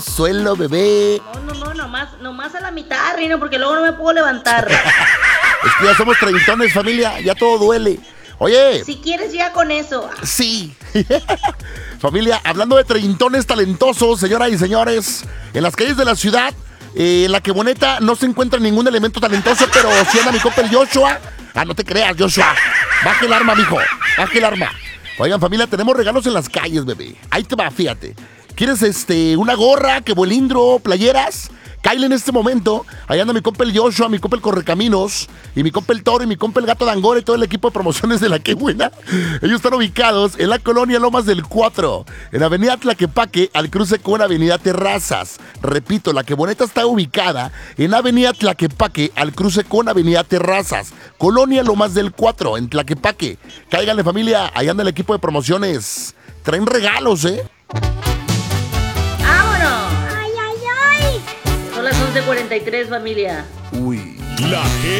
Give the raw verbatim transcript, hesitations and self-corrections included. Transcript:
suelo, bebé. No, no, no, nomás, nomás a la mitad, Rino, porque luego no me puedo levantar. Es que ya somos treintones, familia, ya todo duele. Oye. Si quieres ya con eso. Sí. Familia, hablando de treintones talentosos, señoras y señores, en las calles de la ciudad, eh, en la que boneta no se encuentra ningún elemento talentoso, pero si anda mi compa el Joshua. Ah, no te creas, Joshua. Baja el arma, mijo. Baja el arma. Oigan, familia, tenemos regalos en las calles, bebé. Ahí te va, fíjate. ¿Quieres este una gorra, que bolindro, playeras? Cáile en este momento. Ahí anda mi compa el Joshua, mi compa el Correcaminos, y mi compa el Toro, y mi compa el Gato de Angora, y todo el equipo de promociones de La Qué Buena. Ellos están ubicados en la colonia Lomas del cuatro, en Avenida Tlaquepaque, al cruce con Avenida Terrazas. Repito, La Qué Bonita está ubicada en Avenida Tlaquepaque, al cruce con Avenida Terrazas. Colonia Lomas del cuatro, en Tlaquepaque. Cáiganle, familia, ahí anda el equipo de promociones. Traen regalos, ¿eh? Son las once cuarenta y tres, familia. Uy. La G